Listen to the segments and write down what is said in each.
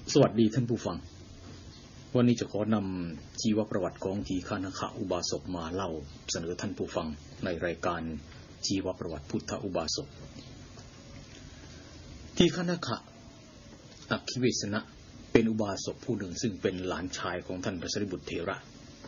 สวัสดีท่านผู้ฟังวันนี้จะขอนำชีวประวัติของทีฆนคอุบาสกมาเล่าเสนอท่านผู้ฟังในรายการชีวประวัติพุทธอุบาสกทีฆนคอัคคิเวสนะเป็นอุบาสกผู้หนึ่งซึ่งเป็นหลานชายของท่านพระสารีบุตรเถระ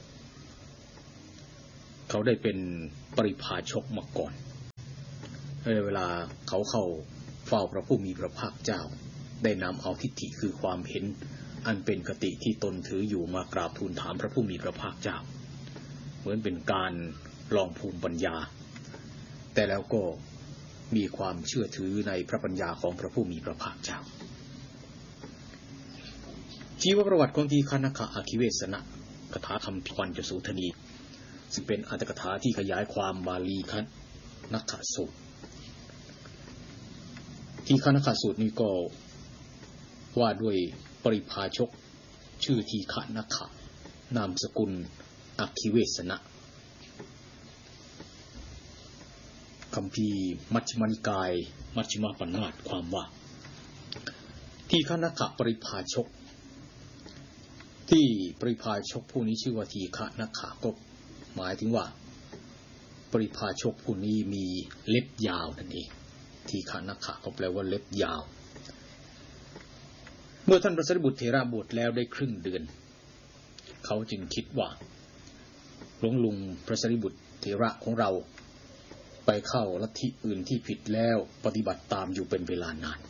เขาได้เป็นปริพาชกมาก่อนในเวลาเขาเข้าเฝ้าพระผู้มีพระภาคเจ้าได้นำเอาทิฏฐิคือความเห็นอันเป็นคติที่ตนถืออยู่มากราบทูลถามพระผู้มีพระภาคเจ้าเหมือนเป็นการลองภูมิปัญญาแต่แล้วก็มีความเชื่อถือในพระปัญญาของพระผู้มีพระภาคเจ้าชีวประวัติของทีฆนคอัคคิเวสนะคาถาคำปัญจสูทนีซึ่งเป็นอรรถกถาที่ขยายความบาลีคณคสูตรทีฆนคสูตรนี้ก็ว่าด้วยปริพาชกชื่อทีฆนคนามสกุลอัคคิเวสนะคัมภีร์มัชฌิมานิกายมัชฌิมาปนิธความว่าทีฆนคปริพาชกที่ปริพาชกผู้นี้ชื่อว่าทีฆนคก็หมายถึงว่าปริพาชกผู้นี้มีเล็บยาวนั่นเองทีฆนคก็แปลว่าเล็บยาวเมื่อท่านพระสารีบุตรเถระบวชแล้วได้ครึ่งเดือนเขาจึงคิดว่าหลวงลุงพระสารีบุตรเถระของเราไปเข้าลัทธิอื่นที่ผิดแล้วปฏิบัติตามอยู่เป็นเวลานาน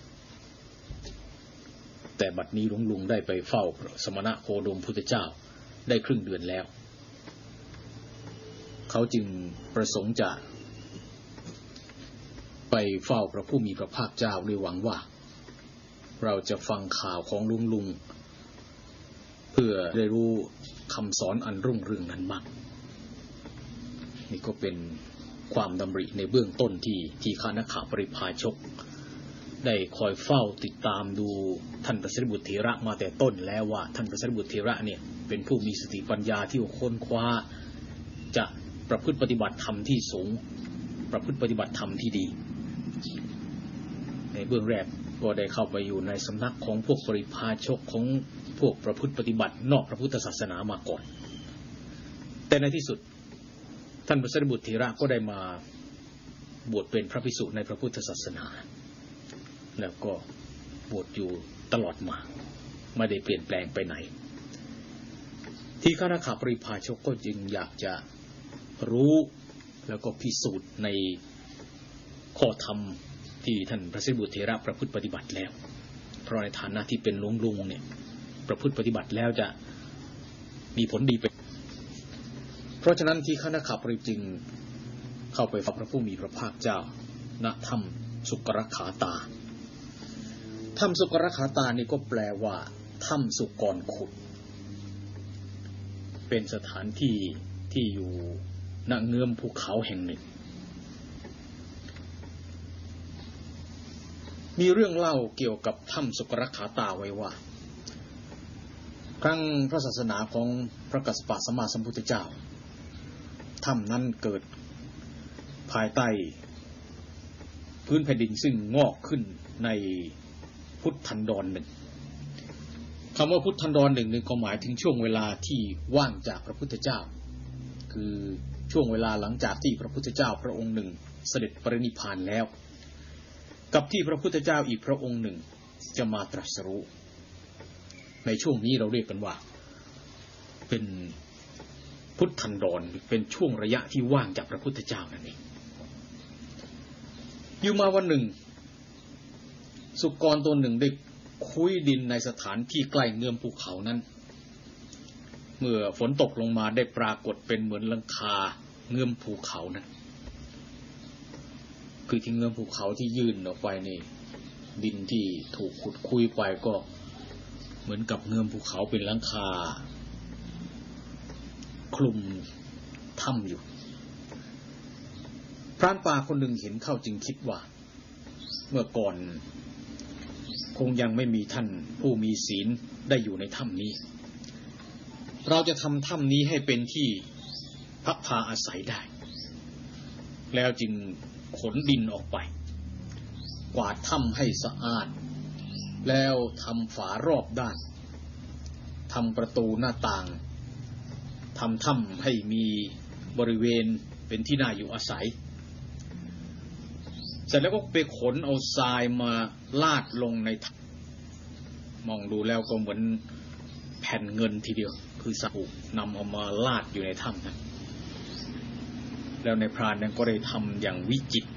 แต่บัดนี้หลวงลุงได้ไปเฝ้าสมณะโคดมพุทธเจ้าได้ครึ่งเดือนแล้วเขาจึงประสงค์จะไปเฝ้าพระผู้มีพระภาคเจ้าด้วยหวังว่าเราจะฟังข่าวของลุงเพื่อได้รู้คำสอนอันรุ่งเรืองนั้นมากนี่ก็เป็นความดำริในเบื้องต้นที่ทีฆนคปริพาชกได้คอยเฝ้าติดตามดูท่านพระสารีบุตรเถระมาแต่ต้นแล้วว่าท่านพระสารีบุตรเถระเนี่ยเป็นผู้มีสติปัญญาที่ค้นคว้าจะประพฤติปฏิบัติธรรมที่สูงประพฤติปฏิบัติธรรมที่ดีในเบื้องแรกก็ได้เข้าไปอยู่ในสำนักของพวกปริพาชกของพวกประพฤติปฏิบัตินอกพระพุทธศาสนามาก่อนแต่ในที่สุดท่านพระสารีบุตรเถระก็ได้มาบวชเป็นพระภิกษุในพระพุทธศาสนาแล้วก็บวชอยู่ตลอดมาไม่ได้เปลี่ยนแปลงไปไหนทีฆนคปริพาชกก็จึงอยากจะรู้แล้วก็พิสูจน์ในข้อธรรมที่ท่านพระสารีบุตรเถระประพฤติปฏิบัติแล้วเพราะในฐานะที่เป็นหลวงลุงเนี่ยประพฤติปฏิบัติแล้วจะมีผลดีไปเพราะฉะนั้นทีฆนคปริจึงเข้าไปฟังพระผู้มีพระภาคเจ้าณถ้ำสุกรขาตาถ้ำสุกรขาตานี่ก็แปลว่าถ้ำสุกรขุดเป็นสถานที่ที่อยู่ณเงื้อมภูเขาแห่งหนึ่งมีเรื่องเล่าเกี่ยวกับถ้ำสุกรขาตาไว้ว่าครั้งพระศาสนาของพระกัสสปะสัมมาสัมพุทธเจ้าถ้ำนั้นเกิดภายใต้พื้นแผ่นดินซึ่งงอกขึ้นในพุทธันดรหนึ่งคำว่าพุทธันดรหนึ่งก็หมายถึงช่วงเวลาที่ว่างจากพระพุทธเจ้าคือช่วงเวลาหลังจากที่พระพุทธเจ้าพระองค์หนึ่งเสด็จปรินิพพานแล้วกับที่พระพุทธเจ้าอีกพระองค์หนึ่งจะมาตรัสรู้ในช่วงนี้เราเรียกกันว่าเป็นพุทธันดรเป็นช่วงระยะที่ว่างจากพระพุทธเจ้านั่นเองอยู่มาวันหนึ่งสุกรตัวหนึ่งได้คุ้ยดินในสถานที่ใกล้เงื้อมภูเขานั้นเมื่อฝนตกลงมาได้ปรากฏเป็นเหมือนหลังคาเงื้อมภูเขานั้นคือที่เงื้อมภูเขาที่ยื่นออกไปนี่ดินที่ถูกขุดคุ้ยไปก็เหมือนกับเงื้อมภูเขาเป็นหลังคาคลุมถ้ำอยู่พรานป่าคนหนึ่งเห็นเข้าจึงคิดว่าเมื่อก่อนคงยังไม่มีท่านผู้มีศีลได้อยู่ในถ้ำนี้เราจะทำถ้ำนี้ให้เป็นที่พักพาอาศัยได้แล้วจึงขนดินออกไปกวาดถ้ำให้สะอาดแล้วทำฝารอบด้านทำประตูหน้าต่างทำถ้ำให้มีบริเวณเป็นที่น่าอยู่อาศัยเสร็จแล้วก็ไปขนเอาทรายมาลาดลงในถ้ำมองดูแล้วก็เหมือนแผ่นเงินทีเดียวคือสถูกนำเอามาลาดอยู่ในถ้ำนั้นแล้วในพรานนั้นก็ได้ทำอย่างวิจิตร